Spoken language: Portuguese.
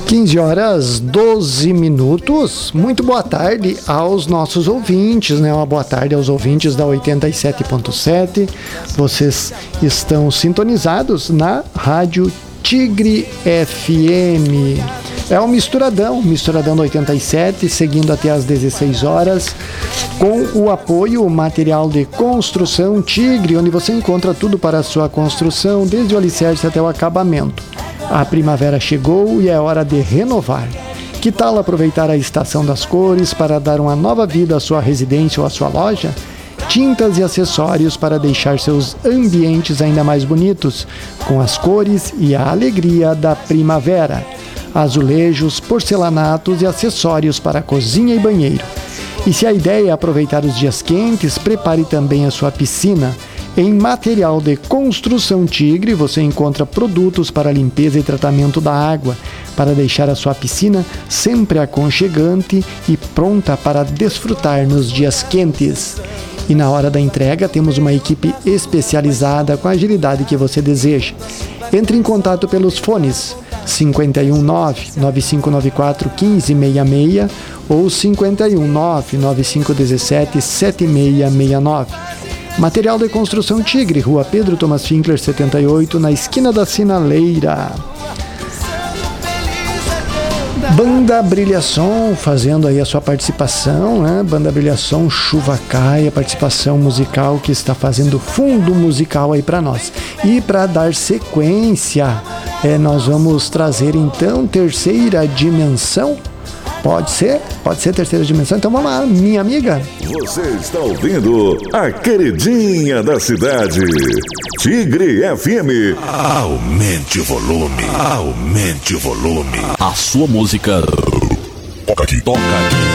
15h12. Muito boa tarde aos nossos ouvintes, né? Uma boa tarde aos ouvintes da 87.7. Vocês estão sintonizados na Rádio Tigre FM. É um misturadão do 87, seguindo até às 16 horas, com o apoio material de construção Tigre, onde você encontra tudo para a sua construção, desde o alicerce até o acabamento. A primavera chegou e é hora de renovar. Que tal aproveitar a estação das cores para dar uma nova vida à sua residência ou à sua loja? Tintas e acessórios para deixar seus ambientes ainda mais bonitos, com as cores e a alegria da primavera. Azulejos, porcelanatos e acessórios para cozinha e banheiro. E se a ideia é aproveitar os dias quentes, prepare também a sua piscina. Em material de construção Tigre, você encontra produtos para limpeza e tratamento da água, para deixar a sua piscina sempre aconchegante e pronta para desfrutar nos dias quentes. E na hora da entrega, temos uma equipe especializada com a agilidade que você deseja. Entre em contato pelos fones 519-9594-1566 ou 519-9517-7669. Material de construção Tigre, Rua Pedro Thomas Finkler, 78, na esquina da Sinaleira. Banda Brilhação fazendo aí a sua participação, né? Banda Brilhação, Chuva Cai, a participação musical que está fazendo fundo musical aí para nós. E para dar sequência, nós vamos trazer então Terceira Dimensão. Pode ser Terceira Dimensão. Então vamos lá, minha amiga. Você está ouvindo a queridinha da cidade, Tigre FM. Aumente o volume. A sua música toca aqui.